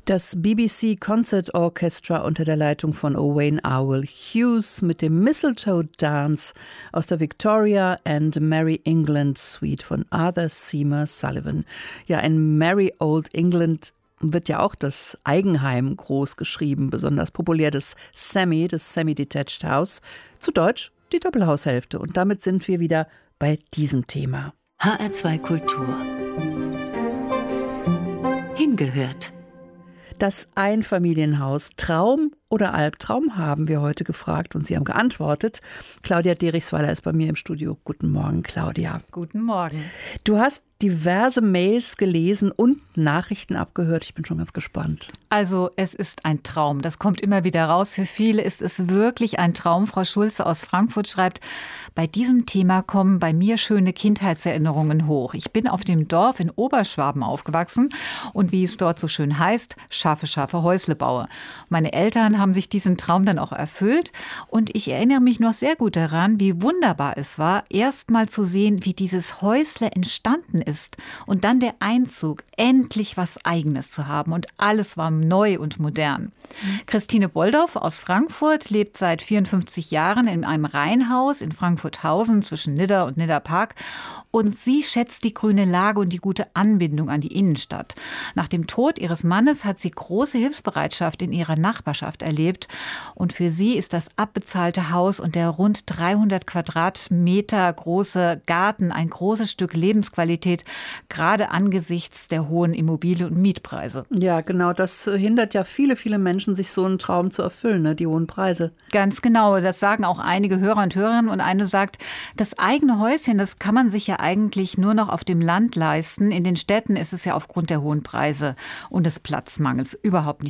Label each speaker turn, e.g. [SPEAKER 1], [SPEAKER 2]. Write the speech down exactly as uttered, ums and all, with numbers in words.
[SPEAKER 1] Das B B C Concert Orchestra unter der Leitung von Owain Arwell Hughes mit dem Mistletoe Dance aus der Victoria and Merry England Suite von Arthur Seymour Sullivan. Ja, in Merry Old England wird ja auch das Eigenheim groß geschrieben, besonders populär das Semi, das Semi-Detached House, zu Deutsch die Doppelhaushälfte. Und damit sind wir wieder bei diesem Thema.
[SPEAKER 2] H R zwei Kultur. Hingehört.
[SPEAKER 1] Das Einfamilienhaus, Traum oder Albtraum, haben wir heute gefragt und Sie haben geantwortet. Claudia Derichsweiler ist bei mir im Studio. Guten Morgen, Claudia.
[SPEAKER 3] Guten Morgen.
[SPEAKER 1] Du hast diverse Mails gelesen und Nachrichten abgehört. Ich bin schon ganz gespannt.
[SPEAKER 3] Also es ist ein Traum. Das kommt immer wieder raus. Für viele ist es wirklich ein Traum. Frau Schulze aus Frankfurt schreibt, bei diesem Thema kommen bei mir schöne Kindheitserinnerungen hoch. Ich bin auf dem Dorf in Oberschwaben aufgewachsen und wie es dort so schön heißt, scharfe, scharfe Häusle baue. Meine Eltern haben sich diesen Traum dann auch erfüllt und ich erinnere mich noch sehr gut daran, wie wunderbar es war, erst mal zu sehen, wie dieses Häusle entstanden ist. Ist. Und dann der Einzug, endlich was Eigenes zu haben. Und alles war neu und modern. Mhm. Christine Boldorf aus Frankfurt lebt seit vierundfünfzig Jahren in einem Reihenhaus in Frankfurthausen zwischen Nidda und Nidda-Park. Und sie schätzt die grüne Lage und die gute Anbindung an die Innenstadt. Nach dem Tod ihres Mannes hat sie große Hilfsbereitschaft in ihrer Nachbarschaft erlebt. Und für sie ist das abbezahlte Haus und der rund dreihundert Quadratmeter große Garten ein großes Stück Lebensqualität, gerade angesichts der hohen Immobilien- und Mietpreise.
[SPEAKER 1] Ja, genau. Das hindert ja viele, viele Menschen, sich so einen Traum zu erfüllen, ne? Die hohen Preise.
[SPEAKER 3] Ganz genau. Das sagen auch einige Hörer und Hörerinnen. Und eine sagt, das eigene Häuschen, das kann man sich ja eigentlich nur noch auf dem Land leisten. In den Städten ist es ja aufgrund der hohen Preise und des Platzmangels überhaupt nicht